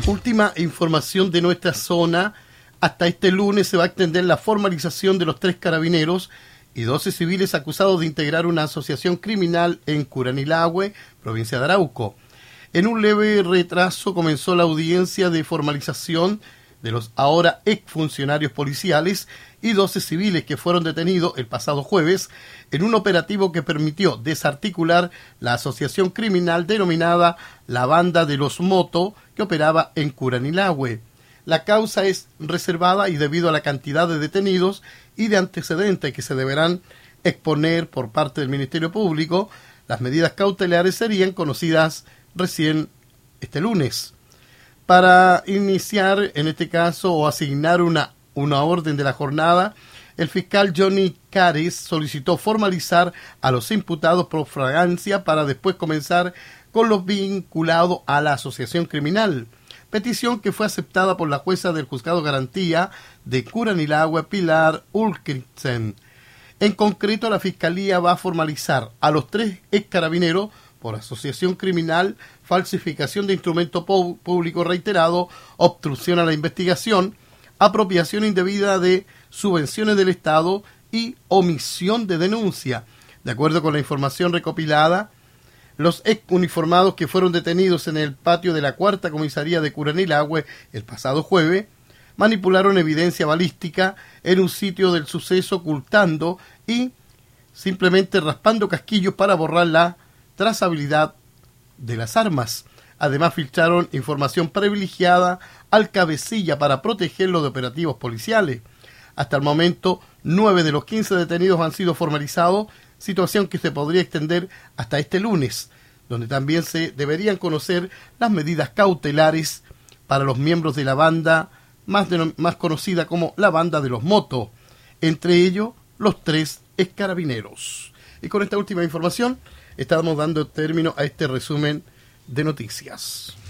Última información de nuestra zona. Hasta este lunes se va a extender la formalización de los 3 carabineros y 12 civiles acusados de integrar una asociación criminal en Curanilahue, provincia de Arauco. En un leve retraso comenzó la audiencia de formalización de los ahora exfuncionarios policiales y 12 civiles que fueron detenidos el pasado jueves en un operativo que permitió desarticular la asociación criminal denominada la Banda de los Moto, que operaba en Curanilahue. La causa es reservada y debido a la cantidad de detenidos y de antecedentes que se deberán exponer por parte del Ministerio Público, las medidas cautelares serían conocidas recién este lunes. Para iniciar, en este caso, o asignar una orden de la jornada, el fiscal Johnny Cares solicitó formalizar a los imputados por fragancia para después comenzar con los vinculados a la asociación criminal. Petición que fue aceptada por la jueza del Juzgado Garantía de Curanilahue, Pilar Ulrichsen. En concreto, la Fiscalía va a formalizar a los 3 ex carabineros por asociación criminal, falsificación de instrumento público reiterado, obstrucción a la investigación, apropiación indebida de subvenciones del Estado y omisión de denuncia. De acuerdo con la información recopilada, los ex uniformados que fueron detenidos en el patio de la 4ª comisaría de Curanilahue el pasado jueves manipularon evidencia balística en un sitio del suceso, ocultando y simplemente raspando casquillos para borrar la trazabilidad de las armas. Además, filtraron información privilegiada al cabecilla para protegerlo de operativos policiales. Hasta el momento, 9 de los 15 detenidos han sido formalizados, situación que se podría extender hasta este lunes, donde también se deberían conocer las medidas cautelares para los miembros de la banda más conocida como la Banda de los Motos, entre ellos los 3 ex carabineros. Y con esta última información estamos dando término a este resumen de noticias.